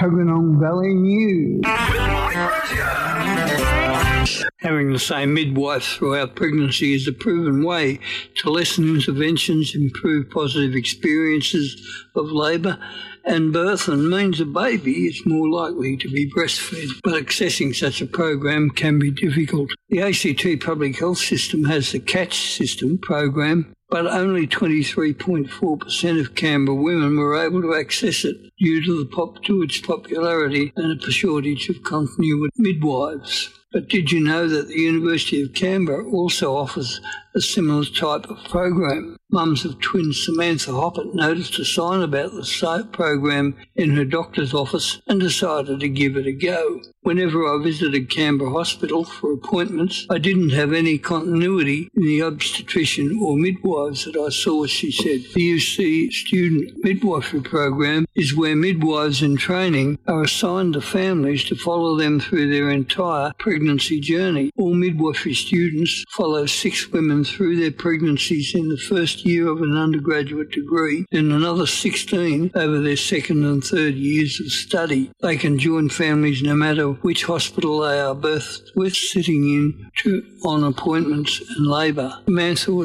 Tuggeranong Valley News. Having the same midwife throughout pregnancy is a proven way to lessen interventions, improve positive experiences of labour and birth, and means a baby is more likely to be breastfed. But accessing such a program can be difficult. The ACT Public Health System has the CATCH system program, but only 23.4% of Canberra women were able to access it due to its popularity and a shortage of continuity midwives. But did you know that the University of Canberra also offers a similar type of program? Mums of twins Samantha Hoppert noticed a sign about the program in her doctor's office and decided to give it a go. Whenever I visited Canberra Hospital for appointments, I didn't have any continuity in the obstetrician or midwives that I saw, she said. The UC student midwifery program is where midwives in training are assigned to families to follow them through their entire pregnancy journey. All midwifery students follow 6 women through their pregnancies in the first year of an undergraduate degree, and another 16 over their second and third years of study. They can join families no matter which hospital they are birthed with, sitting in on appointments and labour. Samantha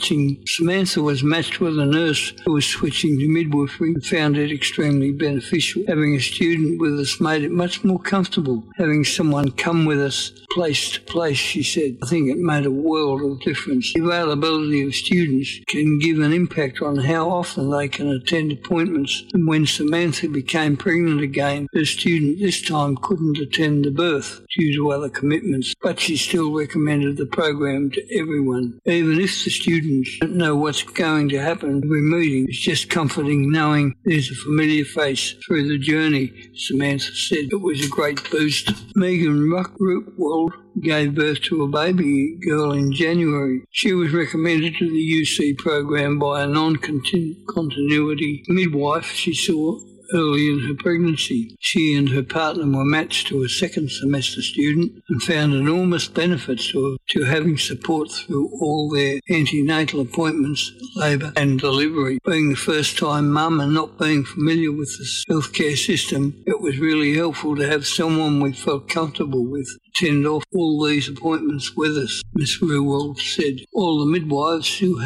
was matched with a nurse who was switching to midwifery and found it extremely beneficial. Having a student with us made it much more comfortable. Having someone come with us place to place, she said. I think it made a world of difference. The availability of students can give an impact on how often they can attend appointments. And when Samantha became pregnant again, her student this time couldn't attend the birth due to other commitments, but she still recommended the program to everyone. Even if the students don't know what's going to happen every meeting, it's just comforting knowing there's a familiar face through the journey, Samantha said. It was a great boost. Megan Rootwald gave birth to a baby girl in January. She was recommended to the UC program by a non-continuity midwife she saw early in her pregnancy. She and her partner were matched to a second semester student and found enormous benefits to having support through all their antenatal appointments, labour and delivery. Being the first time mum and not being familiar with the healthcare system, it was really helpful to have someone we felt comfortable with attend off all these appointments with us, Miss Rewald said. All the midwives who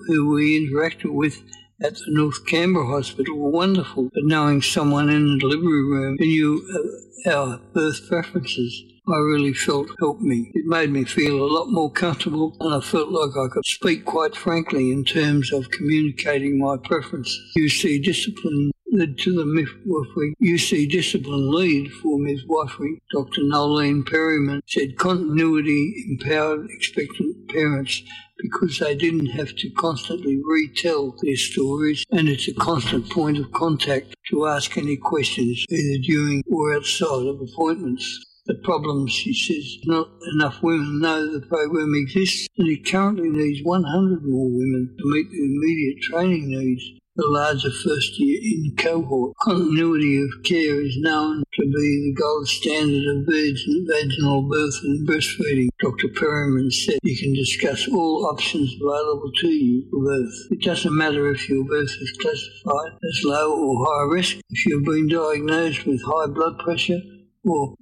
we interacted with at the North Canberra Hospital were wonderful, but knowing someone in the delivery room who knew our birth preferences, I really felt helped me. It made me feel a lot more comfortable, and I felt like I could speak quite frankly in terms of communicating my preferences. UC Discipline led to the midwifery. UC Discipline lead for midwifery, Dr. Nolene Perryman, said continuity empowered expectant parents because they didn't have to constantly retell their stories, and it's a constant point of contact to ask any questions either during or outside of appointments. The problem, she says, not enough women know the program exists, and it currently needs 100 more women to meet the immediate training needs. The larger first-year in cohort. Continuity of care is known to be the gold standard of vaginal birth and breastfeeding. Dr. Perryman said you can discuss all options available to you for birth. It doesn't matter if your birth is classified as low or high risk, if you've been diagnosed with high blood pressure or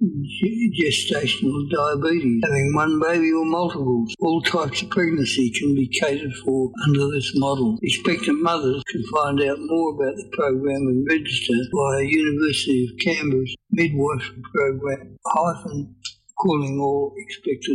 gestational diabetes, having one baby or multiples. All types of pregnancy can be catered for under this model. Expectant mothers can find out more about the program and register via University of Canberra's midwifery program, calling all expected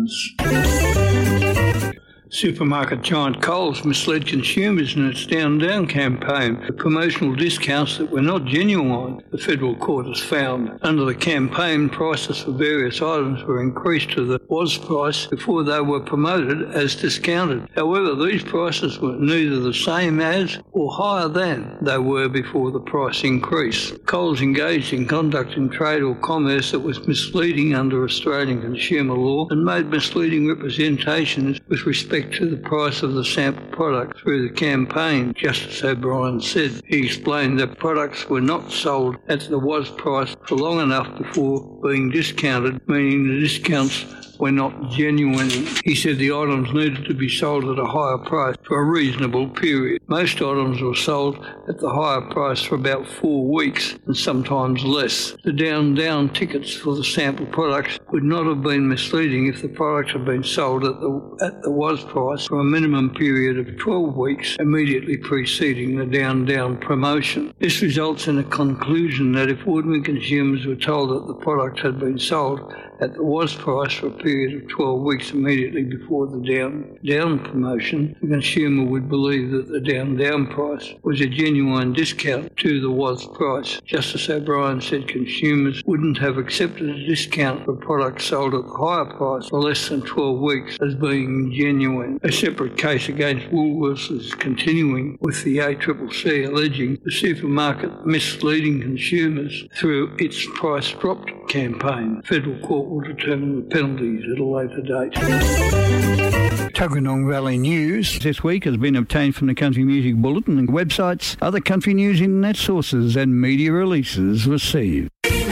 mothers. Supermarket giant Coles misled consumers in its Down Down campaign for promotional discounts that were not genuine, the federal court has found. Under the campaign, prices for various items were increased to the was price before they were promoted as discounted. However, these prices were neither the same as or higher than they were before the price increase. Coles engaged in conducting trade or commerce that was misleading under Australian consumer law and made misleading representations with respect impact to the price of the sample product through the campaign, Justice O'Brien said. He explained that products were not sold at the WAS price for long enough before being discounted, meaning the discounts were not genuine. He said the items needed to be sold at a higher price for a reasonable period. Most items were sold at the higher price for about 4 weeks and sometimes less. The down tickets for the sample products would not have been misleading if the products had been sold at the WAS price for a minimum period of 12 weeks immediately preceding the down promotion. This results in a conclusion that if ordinary consumers were told that the product had been sold at the WAS price for a period of 12 weeks immediately before the down promotion, the consumer would believe that the down price was a genuine discount to the WAS price. Justice O'Brien said consumers wouldn't have accepted a discount for products sold at the higher price for less than 12 weeks as being genuine. A separate case against Woolworths is continuing, with the ACCC alleging the supermarket misleading consumers through its price dropped campaign. Federal court will determine the penalties at a later date. Tuggeranong Valley News this week has been obtained from the Country Music Bulletin and websites, other country news internet sources and media releases received.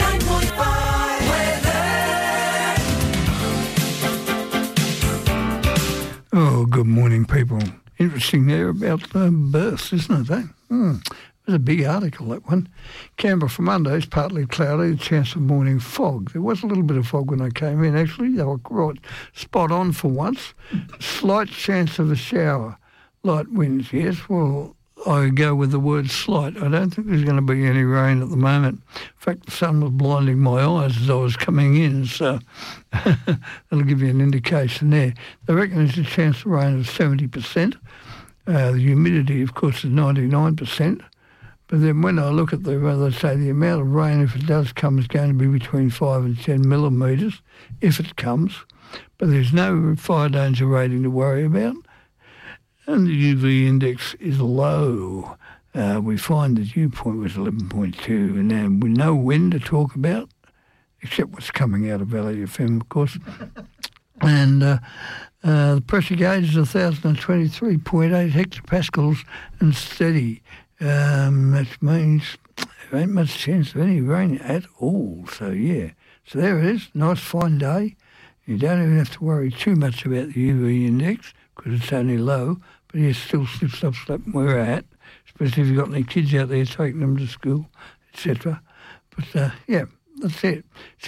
Oh, good morning, people. Interesting there about births, isn't it, It was a big article, that one. Canberra for Monday is partly cloudy, a chance of morning fog. There was a little bit of fog when I came in, actually. They were right spot on for once. Slight chance of a shower. Light winds, yes. Well, I go with the word slight. I don't think there's going to be any rain at the moment. In fact, the sun was blinding my eyes as I was coming in, so that'll give you an indication there. They reckon there's a chance of rain of 70%. The humidity, of course, is 99%. But then when I look at the amount of rain, if it does come, is going to be between 5 and 10 millimetres, if it comes. But there's no fire danger rating to worry about. And the UV index is low. We find the dew point was 11.2, and now with no wind to talk about, except what's coming out of Valley FM, of course. And the pressure gauge is 1,023.8 hectopascals and steady. That means there ain't much chance of any rain at all. So, yeah. So there it is. Nice, fine day. You don't even have to worry too much about the UV index because it's only low. But you still slip where we're at, especially if you've got any kids out there taking them to school, etc. But, yeah, that's it.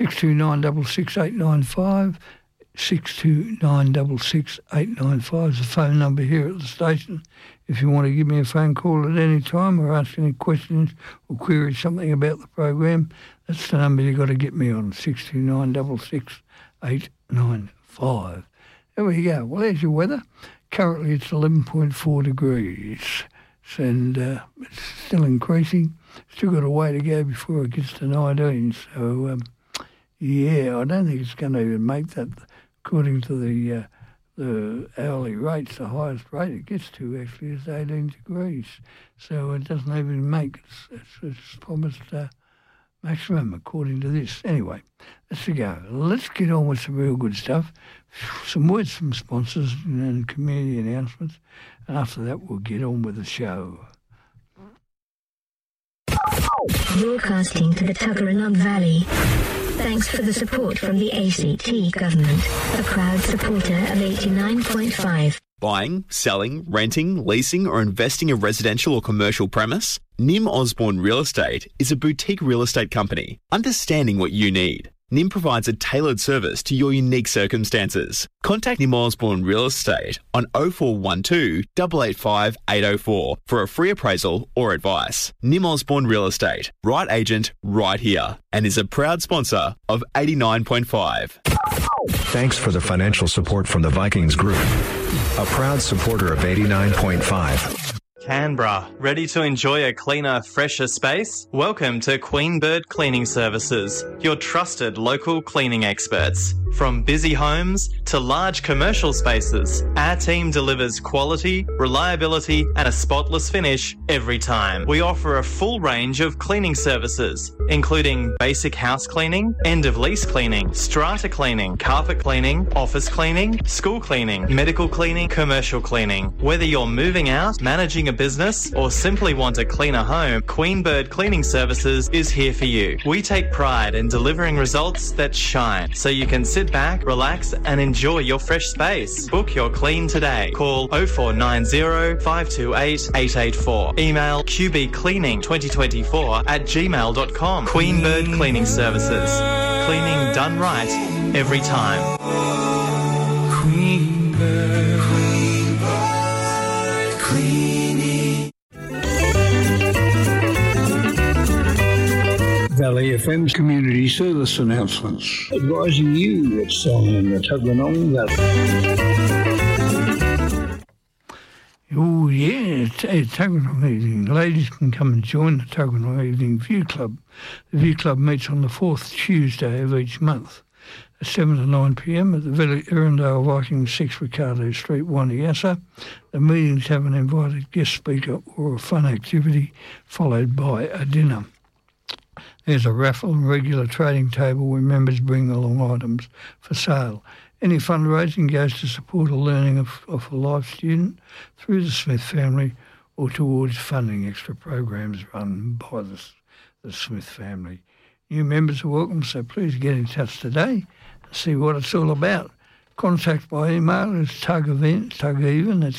629 629 895 is the phone number here at the station. If you want to give me a phone call at any time or ask any questions or query something about the program, that's the number you've got to get me on, 629 895. There we go. Well, there's your weather. Currently it's 11.4 degrees and it's still increasing. Still got a way to go before it gets to 19. So, yeah, I don't think it's going to even make that. According to the hourly rates, the highest rate it gets to actually is 18 degrees. So it doesn't even make it's promised maximum according to this. Anyway, let's go. Let's get on with some real good stuff. Some words from sponsors and community announcements. And after that, we'll get on with the show. Broadcasting to the Tuggeranong Valley. Thanks for the support from the ACT government, a proud supporter of 89.5. Buying, selling, renting, leasing or investing a residential or commercial premise? Nim Osborne Real Estate is a boutique real estate company, understanding what you need. Nim provides a tailored service to your unique circumstances. Contact Nim Osborne Real Estate on 0412 885 804 for a free appraisal or advice. Nim Osborne Real Estate, right agent, right here, and is a proud sponsor of 89.5. Thanks for the financial support from the Vikings Group, a proud supporter of 89.5. Canberra, ready to enjoy a cleaner, fresher space? Welcome to Queen Bird Cleaning Services, your trusted local cleaning experts. From busy homes to large commercial spaces, our team delivers quality, reliability and a spotless finish every time. We offer a full range of cleaning services, including basic house cleaning, end-of-lease cleaning, strata cleaning, carpet cleaning, office cleaning, school cleaning, medical cleaning, commercial cleaning. Whether you're moving out, managing a business or simply want a cleaner home, Queen Bird Cleaning Services is here for you. We take pride in delivering results that shine, so you can sit back, relax and enjoy your fresh space. Book your clean today. Call 0490 528 884. Email qbcleaning2024@gmail.com. Queen Bird Cleaning Services. Cleaning done right every time. Queen Bird, Queen Bird Cleaning. Valley FM's community service announcements, advising you what's on in the Tuggeranong Valley. Oh yeah, Tuggeranong Evening. Ladies can come and join the Tuggeranong Evening View Club. The View Club meets on the 4th Tuesday of each month at 7 to 9 p.m. at the Erindale Viking 6 Ricardo Street, Waniassa. The meetings have an invited guest speaker or a fun activity followed by a dinner. There's a raffle and regular trading table where members bring along items for sale. Any fundraising goes to support a learning of a life student through the Smith family or towards funding extra programs run by the Smith family. New members are welcome, so please get in touch today and see what it's all about. Contact by email is tugeven, that's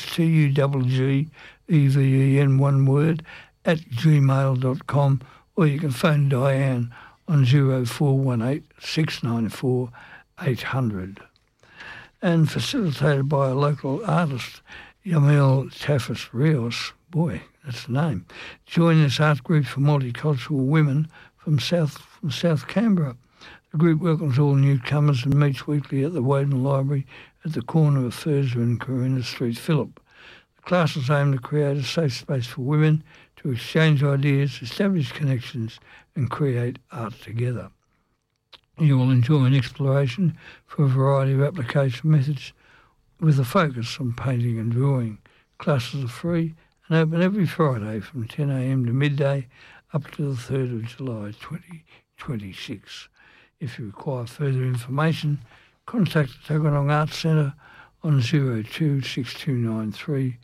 TUGGEVEN, one word, @gmail.com, or you can phone Diane on 0418 694 800. And facilitated by a local artist, Yamil Tafis Rios. Boy, that's the name. Join this art group for multicultural women from South Canberra. The group welcomes all newcomers and meets weekly at the Woden Library at the corner of Thursday and Corinna Street, Phillip. The classes aim to create a safe space for women to exchange ideas, establish connections and create art together. You will enjoy an exploration for a variety of application methods with a focus on painting and drawing. Classes are free and open every Friday from 10 a.m. to midday up to the 3rd of July 2026. If you require further information, contact the Tuggeranong Arts Centre on 02 6293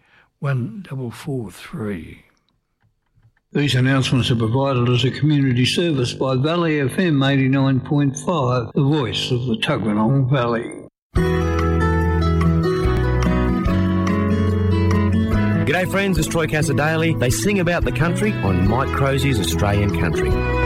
1443. These announcements are provided as a community service by Valley FM 89.5, the voice of the Tuggeranong Valley. G'day friends, it's Troy Cassadaly. They sing about the country on Mike Crosey's Australian Country.